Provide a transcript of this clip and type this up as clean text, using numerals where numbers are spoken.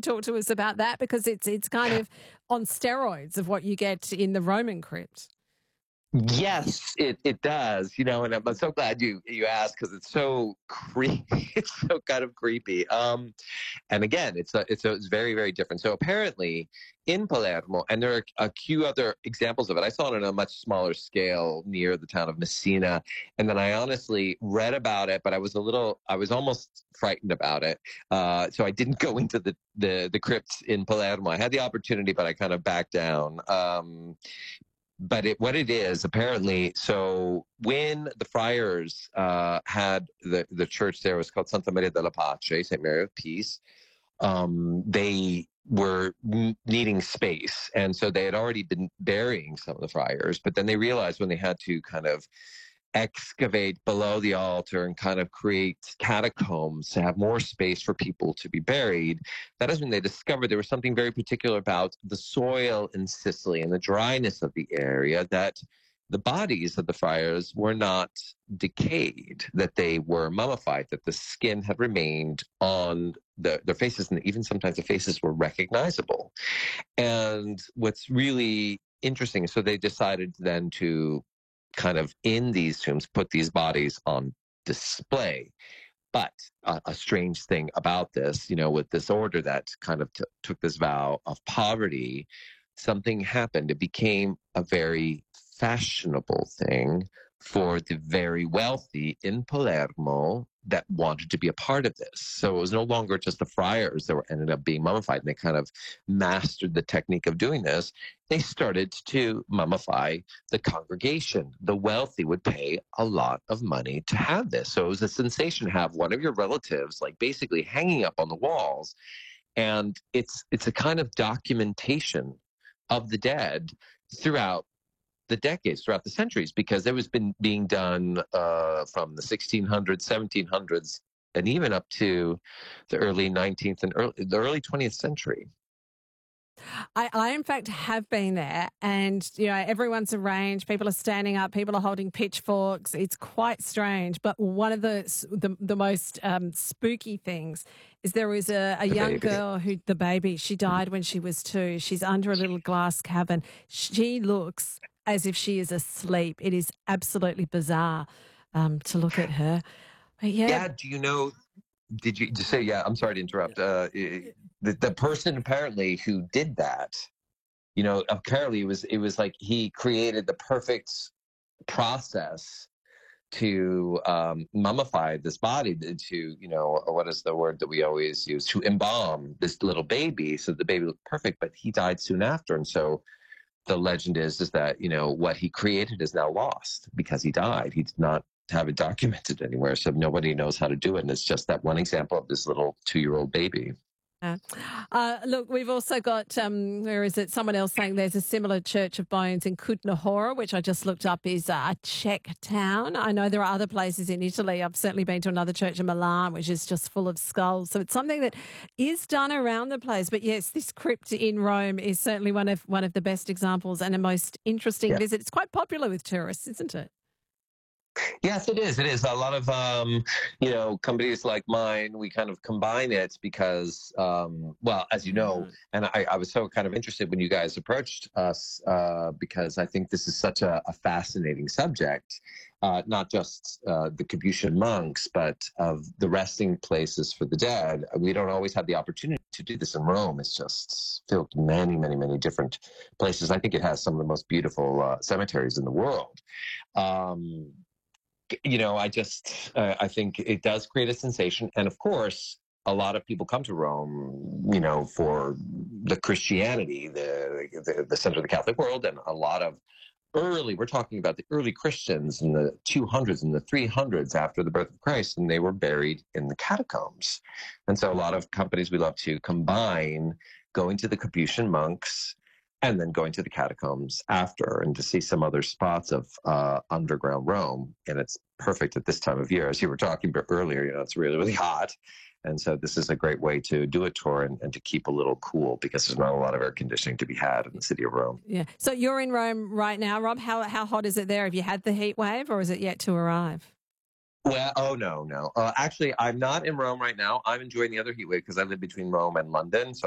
talk to us about that? Because it's kind of on steroids of what you get in the Roman crypt. Yes, it does. And I'm so glad you asked because it's so creepy. It's so kind of creepy. And again, it's very, very different. So apparently in Palermo, and there are a few other examples of it. I saw it on a much smaller scale near the town of Messina. And then I honestly read about it, but I was almost frightened about it. So I didn't go into the crypts in Palermo. I had the opportunity, but I kind of backed down. But what it is apparently, so when the friars had the church there, was called Santa Maria della Pace, Saint Mary of Peace. They were needing space, and so they had already been burying some of the friars. But then they realized when they had to kind of excavate below the altar and kind of create catacombs to have more space for people to be buried, that is when they discovered there was something very particular about the soil in Sicily and the dryness of the area, that the bodies of the friars were not decayed, that they were mummified, that the skin had remained on their faces, and even sometimes the faces were recognizable. And what's really interesting, so they decided then to kind of in these tombs put these bodies on display. But a strange thing about this, with this order that kind of took this vow of poverty, something happened. It became a very fashionable thing for the very wealthy in Palermo that wanted to be a part of this. So it was no longer just the friars that ended up being mummified, and they kind of mastered the technique of doing this. They started to mummify the congregation. The wealthy would pay a lot of money to have this. So it was a sensation to have one of your relatives like basically hanging up on the walls. And it's a kind of documentation of the dead throughout the decades, throughout the centuries, because it was been being done from the 1600s, 1700s, and even up to the early 19th and the early 20th century. I in fact have been there, and everyone's arranged. People are standing up. People are holding pitchforks. It's quite strange. But one of the most spooky things is there was a young girl the baby. She died when she was 2. She's under a little glass cabin. She looks as if she is asleep. It is absolutely bizarre to look at her. But yeah. Do you know? Did you just say? Yeah. I'm sorry to interrupt. The person apparently who did that, apparently it was like he created the perfect process to mummify this body, to what is the word that we always use, to embalm this little baby so the baby looked perfect, but he died soon after. And so the legend is that what he created is now lost because he died. He did not have it documented anywhere, so nobody knows how to do it. And it's just that one example of this little 2-year-old baby. Look, we've also got, where is it? Someone else saying there's a similar Church of Bones in Kutna-Hora, which I just looked up is a Czech town. I know there are other places in Italy. I've certainly been to another church in Milan, which is just full of skulls. So it's something that is done around the place. But yes, this crypt in Rome is certainly one of the best examples and a most interesting visit. It's quite popular with tourists, isn't it? Yes, it is. It is. A lot of, companies like mine, we kind of combine it because, as you know, and I was so kind of interested when you guys approached us because I think this is such a fascinating subject, not just the Capuchin monks, but of the resting places for the dead. We don't always have the opportunity to do this in Rome. It's just filled with many, many, many different places. I think it has some of the most beautiful cemeteries in the world. I think it does create a sensation. And of course, a lot of people come to Rome, for the Christianity, the center of the Catholic world, and a lot of we're talking about the early Christians in the 200s and the 300s after the birth of Christ, and they were buried in the catacombs. And so a lot of companies, we love to combine going to the Capuchin monks and then going to the catacombs after, and to see some other spots of underground Rome. And it's perfect at this time of year. As you were talking about earlier, it's really, really hot. And so this is a great way to do a tour and to keep a little cool, because there's not a lot of air conditioning to be had in the city of Rome. Yeah. So you're in Rome right now, Rob. How hot is it there? Have you had the heat wave, or is it yet to arrive? Well, no. Actually, I'm not in Rome right now. I'm enjoying the other heat wave because I live between Rome and London. So